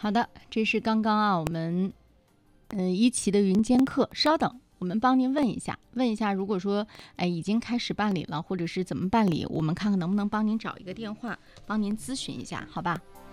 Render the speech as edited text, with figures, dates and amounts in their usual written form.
好的，这是刚刚啊，我们一期的云监课，稍等，我们帮您问一下，如果说已经开始办理了，或者是怎么办理，我们看看能不能帮您找一个电话，帮您咨询一下，好吧？